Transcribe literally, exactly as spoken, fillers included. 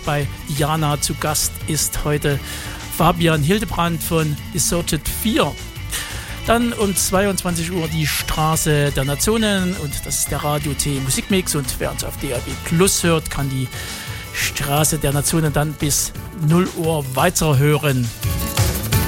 bei Diana. Zu Gast ist heute Fabian Hildebrand von Deserted vier. Dann um zweiundzwanzig Uhr die Straße der Nationen und das ist der Radio-T Musikmix, und wer uns auf D A B Plus hört, kann die Straße der Nationen dann bis null Uhr weiterhören.